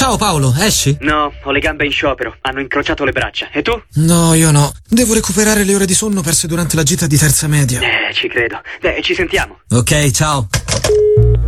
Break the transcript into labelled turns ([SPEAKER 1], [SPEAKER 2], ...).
[SPEAKER 1] Ciao Paolo, esci?
[SPEAKER 2] No, ho le gambe in sciopero. Hanno incrociato le braccia. E tu?
[SPEAKER 1] No, io no. Devo recuperare le ore di sonno perse durante la gita di terza media.
[SPEAKER 2] Ci credo. Ci sentiamo.
[SPEAKER 1] Ok, ciao.